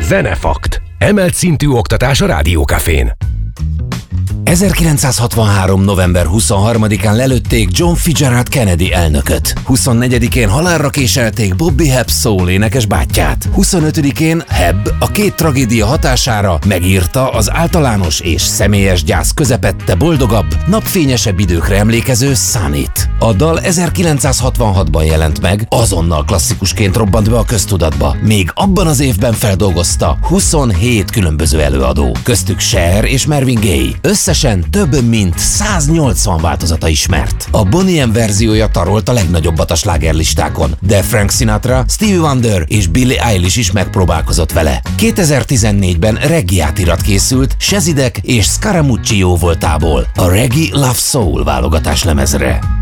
Zenefakt. Emelt szintű oktatás a Rádiókafén. 1963. november 23-án lelőtték John Fitzgerald Kennedy elnököt. 24-én halálra késelték Bobby Hebb soul énekes bátyját. 25-én Hebb a két tragédia hatására megírta az általános és személyes gyász közepette boldogabb, napfényesebb időkre emlékező Sunnyt. A dal 1966-ban jelent meg, azonnal klasszikusként robbant be a köztudatba. Még abban az évben feldolgozta 27 különböző előadó, köztük Cher és Marvin Gaye. Összesen több mint 180 változata ismert. A Boney M verziója tarolt a legnagyobbat a slágerlistákon, de Frank Sinatra, Stevie Wonder és Billie Eilish is megpróbálkozott vele. 2014-ben reggae átirat készült Shazidek és Scaramucci jóvoltából a Reggae Love Soul válogatás lemezre.